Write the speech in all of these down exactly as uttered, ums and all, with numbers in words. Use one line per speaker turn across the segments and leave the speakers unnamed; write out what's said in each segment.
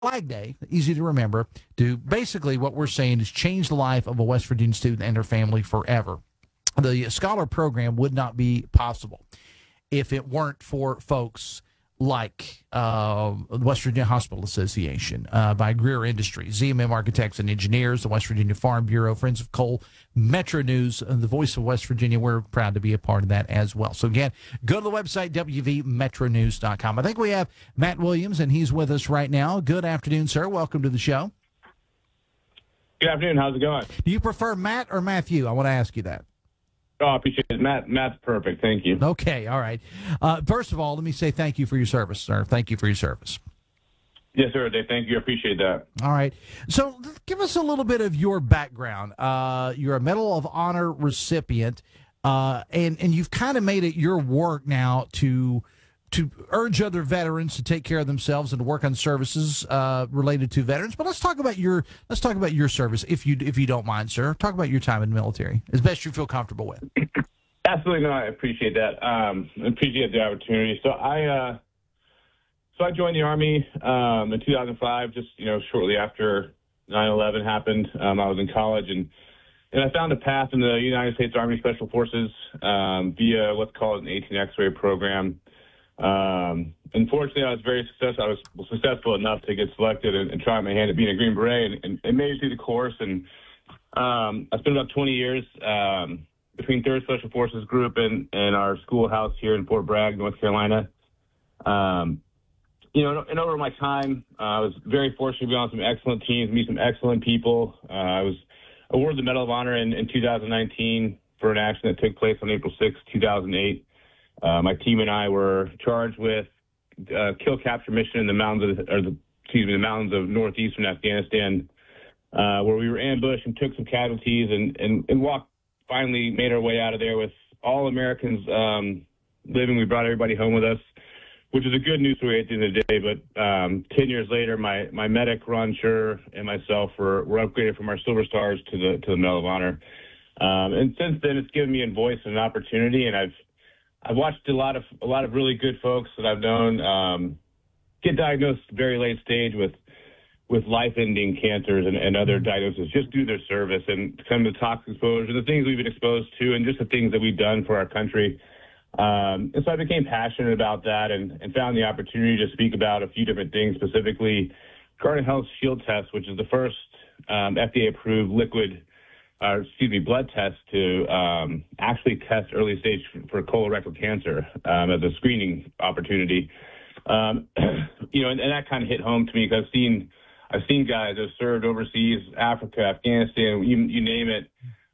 Flag Day, easy to remember, to basically what we're saying is change the life of a West Virginia student and her family forever. The Scholar program would not be possible if it weren't for folks like uh, the West Virginia Hospital Association, uh, by Greer Industries, Z M M Architects and Engineers, the West Virginia Farm Bureau, Friends of Coal, Metro News, and the Voice of West Virginia. We're proud to be a part of that as well. So again, go to the website, w v metro news dot com. I think we have Matt Williams, and he's with us right now. Good afternoon, sir. Welcome to the show.
Good afternoon. How's it going?
Do you prefer Matt or Matthew? I want to ask you that.
Oh, I appreciate it. Matt, Matt's perfect. Thank you.
Okay, all right. Uh, first of all, let me say thank you for your service, sir. Thank you for your service.
Yes, sir, Dave. Thank you. I appreciate that.
All right. So give us a little bit of your background. Uh, you're a Medal of Honor recipient, uh, and, and you've kind of made it your work now to to urge other veterans to take care of themselves and to work on services uh, related to veterans. But let's talk about your let's talk about your service, if you if you don't mind, sir. Talk about your time in the military as best you feel comfortable with.
Absolutely, no. I appreciate that. Um, I appreciate the opportunity. So I uh, so I joined the Army um, in two thousand five, just you know shortly after nine eleven happened. Um, I was in college and. And I found a path in the United States Army Special Forces um, via what's called an eighteen X-ray program. Um, unfortunately, I was very successful. I was successful enough to get selected and, and try my hand at being a Green Beret, and, and, and made it through the course. And um, I spent about twenty years um, between third Special Forces Group and, and our schoolhouse here in Fort Bragg, North Carolina. Um, you know, and over my time, uh, I was very fortunate to be on some excellent teams, meet some excellent people. Uh, I was awarded the Medal of Honor in, in two thousand nineteen for an action that took place on April sixth, two thousand eight. Uh, my team and I were charged with uh, kill capture mission in the mountains of, or the, excuse me, the mountains of northeastern Afghanistan, uh, where we were ambushed and took some casualties and, and, and walked, finally made our way out of there with all Americans um, living. We brought everybody home with us, which is a good news story at the end of the day. But um, ten years later, my, my medic, Ron Schur, and myself were, were upgraded from our Silver Stars to the, to the Medal of Honor. Um, and since then, it's given me a voice and an opportunity, and I've I've watched a lot of a lot of really good folks that I've known um, get diagnosed very late stage with with life-ending cancers and, and other diagnoses just due to their service and some of the toxic exposure, the things we've been exposed to, and just the things that we've done for our country. Um, and so I became passionate about that and, and found the opportunity to speak about a few different things, specifically Guardant Health Shield Test, which is the first um, F D A-approved liquid Uh, excuse me, blood test to um, actually test early stage for colorectal cancer um, as a screening opportunity. Um, you know, and, and that kind of hit home to me because I've seen, I've seen guys that have served overseas, Africa, Afghanistan, you, you name it,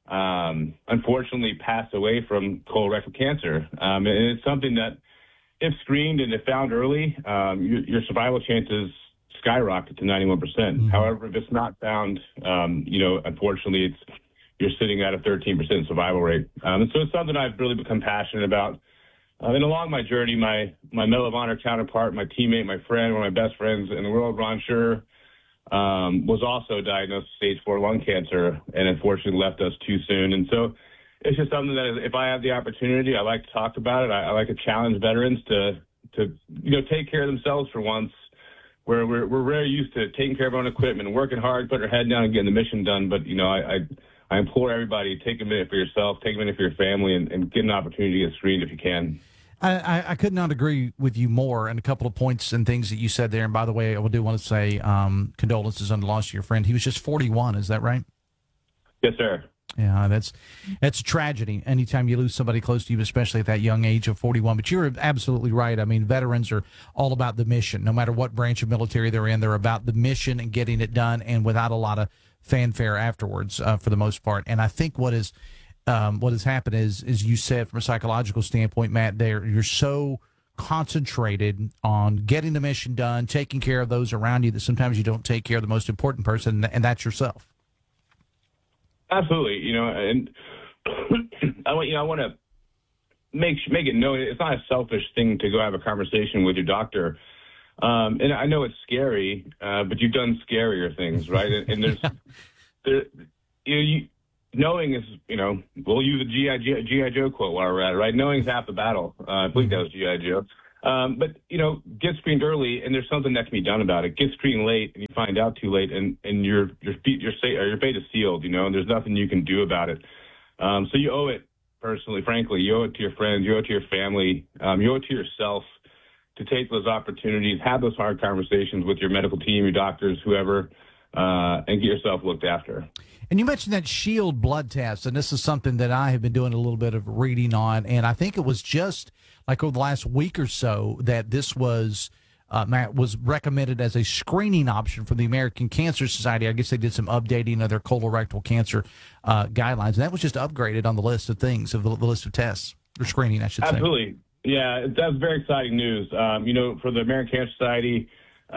um, unfortunately pass away from colorectal cancer. Um, and it's something that, if screened and if found early, um, your, your survival chances skyrocket to ninety-one percent. Mm-hmm. However, if it's not found, um, you know, unfortunately, it's you're sitting at a thirteen percent survival rate. Um, and so it's something I've really become passionate about. Uh, and along my journey, my, my Medal of Honor counterpart, my teammate, my friend, one of my best friends in the world, Ron Schur, um, was also diagnosed with stage four lung cancer and unfortunately left us too soon. And so it's just something that if I have the opportunity, I like to talk about it. I, I like to challenge veterans to, to, you know, take care of themselves for once, where we're, we're very used to taking care of our own equipment, working hard, putting our head down and getting the mission done. But, you know, I, I I implore everybody, take a minute for yourself, take a minute for your family, and, and get an opportunity to get screened if you can.
I, I could not agree with you more, and a couple of points and things that you said there. And by the way, I do want to say um, condolences on the loss of your friend. He was just forty-one, is that right?
Yes, sir.
Yeah, that's that's a tragedy. Anytime you lose somebody close to you, especially at that young age of forty-one. But you're absolutely right. I mean, veterans are all about the mission. No matter what branch of military they're in, they're about the mission and getting it done, and without a lot of fanfare afterwards, uh, for the most part. And I think what is um, what has happened is, as you said, from a psychological standpoint, Matt, there you're so concentrated on getting the mission done, taking care of those around you, that sometimes you don't take care of the most important person, and that's yourself.
Absolutely, you know, and I want you know I want to make make it known it's not a selfish thing to go have a conversation with your doctor. Um, and I know it's scary, uh, but you've done scarier things, right? And, and there's, there, you, know, you, knowing is, you know, we'll use a G I Joe quote while we're at it, right? Knowing is half the battle. Uh, I believe that was G I Joe. Um, but, you know, get screened early, and there's something that can be done about it. Get screened late, and you find out too late, and, and your your feet, your, sa- or your fate is sealed, you know, and there's nothing you can do about it. Um, so you owe it, personally, frankly. You owe it to your friends. You owe it to your family. Um, you owe it to yourself to take those opportunities, have those hard conversations with your medical team, your doctors, whoever, uh, and get yourself looked after.
And you mentioned that Shield blood test, and this is something that I have been doing a little bit of reading on, and I think it was just like over the last week or so that this was uh, Matt, was recommended as a screening option from the American Cancer Society. I guess they did some updating of their colorectal cancer uh, guidelines, and that was just upgraded on the list of things, of the, the list of tests, or screening, I should say.
Absolutely. Yeah, that's very exciting news. Um, you know, for the American Cancer Society,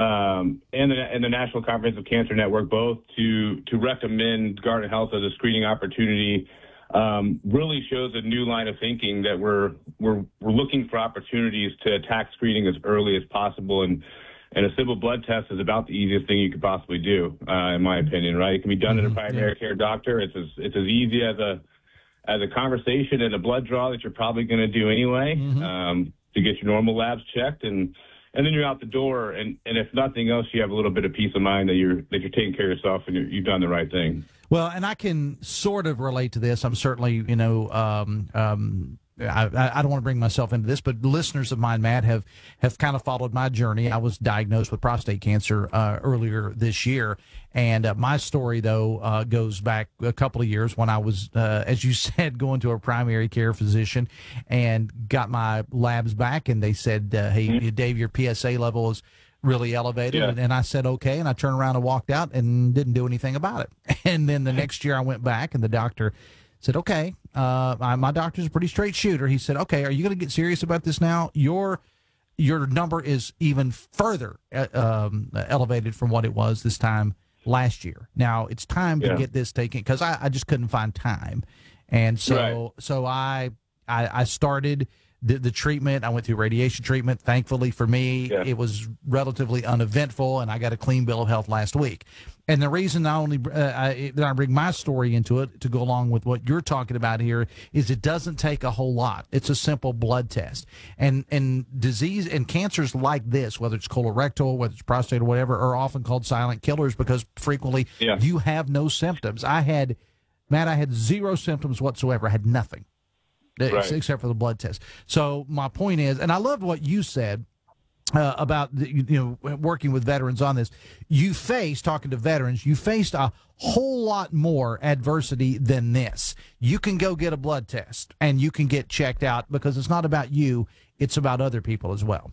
Um, and, the, and the National Comprehensive Cancer Network, both to to recommend Guardant Health as a screening opportunity, um, really shows a new line of thinking that we're we're we're looking for opportunities to attack screening as early as possible, and and a simple blood test is about the easiest thing you could possibly do, uh, in my opinion. Right? It can be done mm-hmm. at a primary yeah. care doctor. It's as it's as easy as a as a conversation and a blood draw that you're probably going to do anyway, mm-hmm. um, to get your normal labs checked, and And then you're out the door, and, and if nothing else, you have a little bit of peace of mind that you're that you're taking care of yourself and you're, you've done the right thing.
Well, and I can sort of relate to this. I'm certainly, you know, um, um, I, I don't want to bring myself into this, but listeners of mine, Matt, have have kind of followed my journey. I was diagnosed with prostate cancer uh, earlier this year, and uh, my story, though, uh, goes back a couple of years when I was, uh, as you said, going to a primary care physician and got my labs back, and they said, uh, hey, mm-hmm. Dave, your P S A level is really elevated. Yeah. And I said, okay. And I turned around and walked out and didn't do anything about it. And then the next year I went back, and the doctor said, okay, uh, my, my doctor's a pretty straight shooter. He said, okay, are you going to get serious about this now? Your your number is even further uh, um, elevated from what it was this time last year. Now it's time to yeah. get this taken, because I, I just couldn't find time. And so right. so I, I I started the, the treatment. I went through radiation treatment. Thankfully for me, yeah. it was relatively uneventful, and I got a clean bill of health last week. And the reason I only uh, I, that I bring my story into it to go along with what you're talking about here is it doesn't take a whole lot. It's a simple blood test. And and disease and cancers like this, whether it's colorectal, whether it's prostate or whatever, are often called silent killers because frequently yeah. you have no symptoms. I had, Matt, I had zero symptoms whatsoever. I had nothing. Right. Except for the blood test. So my point is, and I loved what you said uh, about the, you know working with veterans on this. You faced talking to veterans. You faced a whole lot more adversity than this. You can go get a blood test and you can get checked out because it's not about you; it's about other people as well.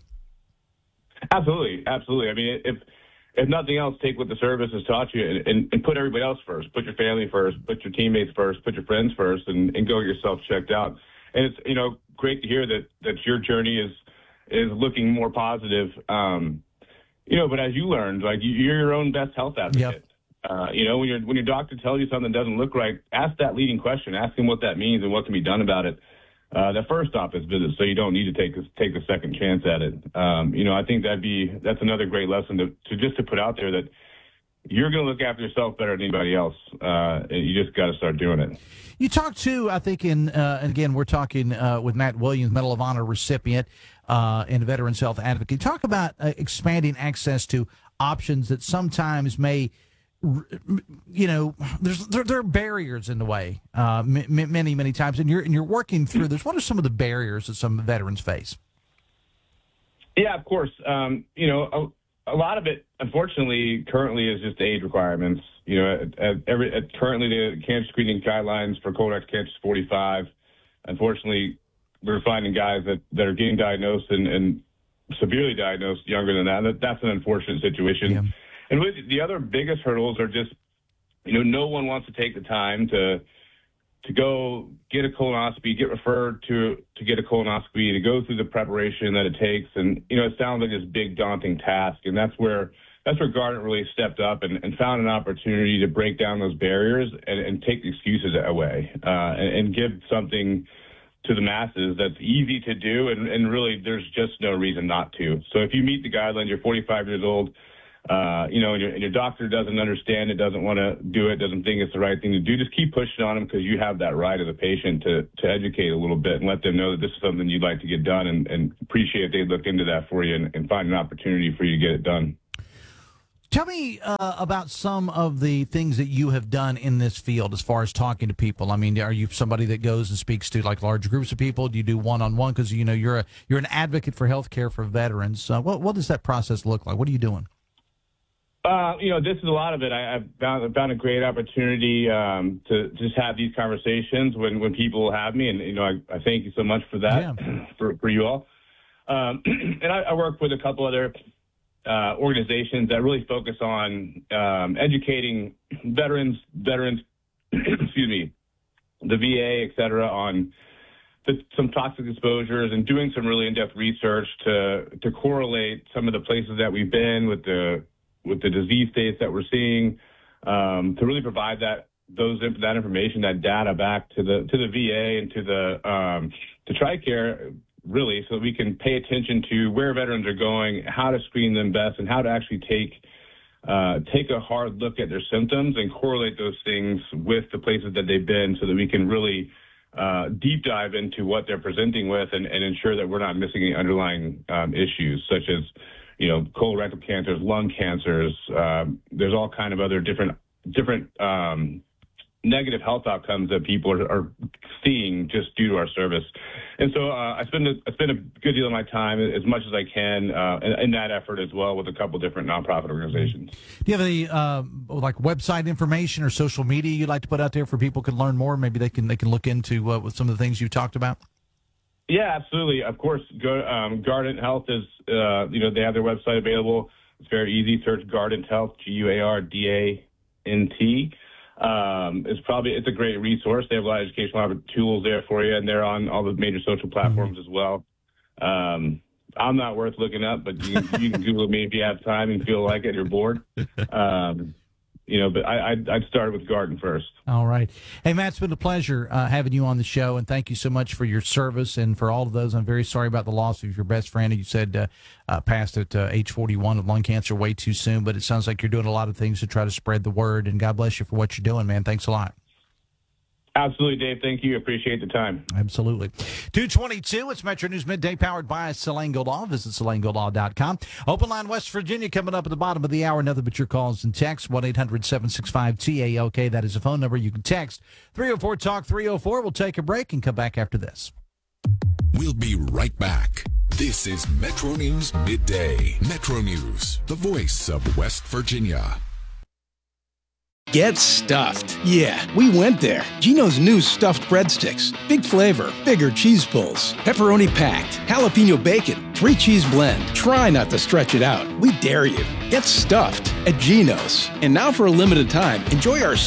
Absolutely, absolutely. I mean, if if nothing else, take what the service has taught you and, and, and put everybody else first. Put your family first. Put your teammates first. Put your friends first, and, and go get yourself checked out. And it's, you know, great to hear that, that your journey is is looking more positive. Um, you know, but as you learned, like you're your own best health advocate. Yep. Uh, you know, when your when your doctor tells you something doesn't look right, ask that leading question. Ask him what that means and what can be done about it. Uh, the first stop is visit, so you don't need to take a, take a second chance at it. Um, you know, I think that'd be that's another great lesson to, to just to put out there that you're going to look after yourself better than anybody else. Uh, you just got to start doing it.
You talked to, I think, in uh, and again, we're talking uh, with Matt Williams, Medal of Honor recipient uh, and Veterans Health Advocate. Talk about uh, expanding access to options that sometimes may, you know, there's there, there are barriers in the way uh, m- many many times, and you're and you're working through this. What are some of the barriers that some veterans face?
Yeah, of course. Um, you know. A, A lot of it, unfortunately, currently is just age requirements. You know, at, at every at currently the cancer screening guidelines for colorectal cancer is forty-five. Unfortunately, we're finding guys that, that are getting diagnosed and, and severely diagnosed younger than that. that that's an unfortunate situation. Yeah. And with the other biggest hurdles are just, you know, no one wants to take the time to to go get a colonoscopy, get referred to to get a colonoscopy, to go through the preparation that it takes. And, you know, it sounds like this big, daunting task. And that's where that's where Guardant really stepped up and, and found an opportunity to break down those barriers and, and take the excuses away uh, and, and give something to the masses that's easy to do. And, and really, there's just no reason not to. So if you meet the guidelines, you're forty-five years old, uh, you know, and your, and your doctor doesn't understand it, doesn't want to do it, doesn't think it's the right thing to do, just keep pushing on them, because you have that right as a patient to, to educate a little bit and let them know that this is something you'd like to get done, and, and appreciate if they look into that for you and, and find an opportunity for you to get it done.
Tell me uh, about some of the things that you have done in this field as far as talking to people. I mean, are you somebody that goes and speaks to like large groups of people? Do you do one-on-one? Because, you know, you're a you're an advocate for healthcare for veterans. Uh, what what does that process look like? What are you doing?
Uh, you know, this is a lot of it. I, I've found, found a great opportunity um, to just have these conversations when, when people have me. And, you know, I, I thank you so much for that, yeah. for, for you all. Um, and I, I work with a couple other Uh, organizations that really focus on um, educating veterans, veterans, excuse me, the V A, et cetera, on the, some toxic exposures, and doing some really in-depth research to to correlate some of the places that we've been with the with the disease states that we're seeing, um, to really provide that those that information, that data back to the to the V A and to the um, to TRICARE, really, so that we can pay attention to where veterans are going, how to screen them best, and how to actually take uh, take a hard look at their symptoms and correlate those things with the places that they've been, so that we can really uh, deep dive into what they're presenting with, and, and ensure that we're not missing any underlying um, issues, such as, you know, colorectal cancers, lung cancers. Um, there's all kind of other different different um, negative health outcomes that people are, are seeing just due to our service. And so uh, I spend a, I spend a good deal of my time, as much as I can, uh, in, in that effort as well, with a couple different nonprofit organizations.
Do you have any uh, like website information or social media you'd like to put out there for people can learn more? Maybe they can they can look into uh, with some of the things you talked about.
Yeah, absolutely. Of course, go, um, Guardant Health is, uh, you know, they have their website available. It's very easy. Search Guardant Health, G U A R D A N T. Um, it's probably, it's a great resource. They have a lot of educational tools there for you, and they're on all the major social platforms mm-hmm. as well. Um, I'm not worth looking up, but you, you can Google me if you have time and feel like it, you're bored. Um, you know, but I, I'd, I'd start with Guardant first.
All right. Hey, Matt, it's been a pleasure uh, having you on the show, and thank you so much for your service and for all of those. I'm very sorry about the loss of your best friend. You said uh, uh, passed at uh, age forty-one of lung cancer way too soon, but it sounds like you're doing a lot of things to try to spread the word, and God bless you for what you're doing, man. Thanks a lot.
Absolutely, Dave. Thank you. Appreciate the time.
Absolutely. two twenty-two, it's Metro News Midday, powered by Selango Law. Visit selango law dot com. Open Line West Virginia coming up at the bottom of the hour. Another but your calls and texts. one eight hundred seven six five T A L K. That is a phone number. You can text three oh four talk three oh four. We'll take a break and come back after this.
We'll be right back. This is Metro News Midday. Metro News, the voice of West Virginia.
Get stuffed. Yeah, we went there. Geno's new stuffed breadsticks. Big flavor, bigger cheese pulls, pepperoni packed, jalapeno bacon, three cheese blend. Try not to stretch it out. We dare you. Get stuffed at Geno's. And now for a limited time, enjoy our